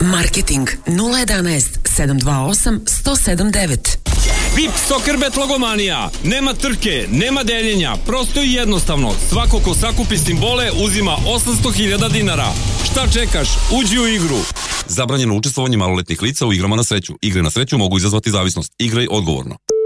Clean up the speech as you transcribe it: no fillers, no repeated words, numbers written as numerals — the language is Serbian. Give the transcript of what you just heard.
Marketing 011 728 107 VIP Soccerbet logomanija. Nema trke, nema deljenja, prosto i jednostavno. Svako ko sakupi simbole uzima 800.000 dinara. Šta čekaš? Uđi u igru. Zabranjeno učestvovanje maloletnih lica u igrama na sreću. Igre na sreću mogu izazvati zavisnost. Igraj odgovorno.